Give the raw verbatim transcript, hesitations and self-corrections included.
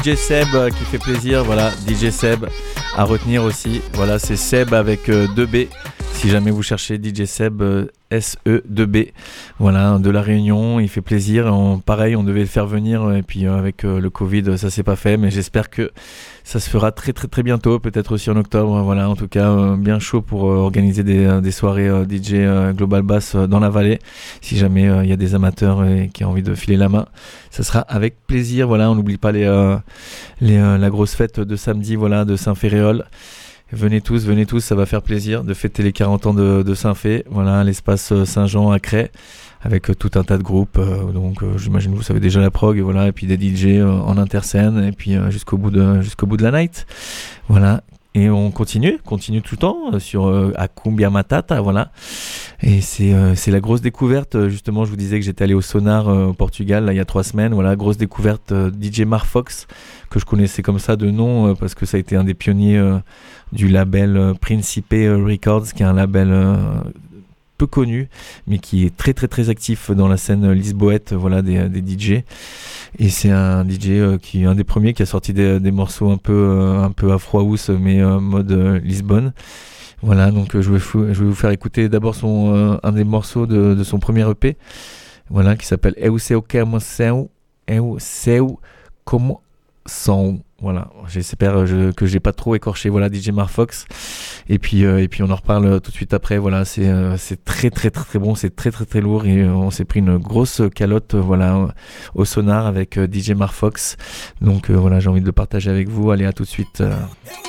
D J Seb euh, qui fait plaisir, voilà, D J Seb à retenir aussi, voilà, c'est Seb avec euh, deux B, si jamais vous cherchez D J Seb, euh, S E deux B, voilà, de La Réunion, il fait plaisir, on, pareil, on devait le faire venir, et puis euh, avec euh, le Covid, ça s'est pas fait, mais j'espère que ça se fera très très très bientôt, peut-être aussi en octobre, voilà, en tout cas, euh, bien chaud pour euh, organiser des, euh, des soirées euh, D J euh, Global Bass euh, dans la vallée, si jamais il euh, y a des amateurs euh, qui ont envie de filer la main, ça sera avec plaisir, voilà, on n'oublie pas les, euh, les, euh, la grosse fête de samedi, voilà, de Saint-Féréol. Venez tous, venez tous, ça va faire plaisir de fêter les quarante ans de, de Saint-Fé, voilà, l'espace Saint-Jean à Cray, avec euh, tout un tas de groupes, euh, donc euh, j'imagine que vous savez déjà la prog, et voilà, et puis des D J euh, en interscène, et puis euh, jusqu'au bout de jusqu'au bout de la night, voilà. Et on continue, continue tout le temps euh, sur euh, à Cumbia Matata, voilà. Et c'est euh, c'est la grosse découverte. Justement, je vous disais que j'étais allé au Sonar euh, au Portugal là, il y a trois semaines. Voilà, grosse découverte euh, D J Marfox que je connaissais comme ça de nom euh, parce que ça a été un des pionniers euh, du label euh, Principe Records, qui est un label euh, peu connu, mais qui est très très très actif dans la scène lisboète, voilà, des, des D J. Et c'est un D J euh, qui est un des premiers qui a sorti des, des morceaux un peu euh, un peu afro house, mais euh, mode euh, Lisbonne. Voilà, donc euh, je vais fou, je vais vous faire écouter d'abord son euh, un des morceaux de, de son premier E P, voilà, qui s'appelle Eu Seu Como São, Eu Seu Como São. Voilà, j'espère je, que j'ai pas trop écorché, voilà, D J Marfox. Et puis euh, et puis on en reparle tout de suite après. Voilà, c'est euh, c'est très très très très bon, c'est très très très lourd, et euh, on s'est pris une grosse calotte, euh, voilà, euh, au Sonar avec euh, D J Marfox. Donc euh, voilà, j'ai envie de le partager avec vous. Allez, à tout de suite. Euh.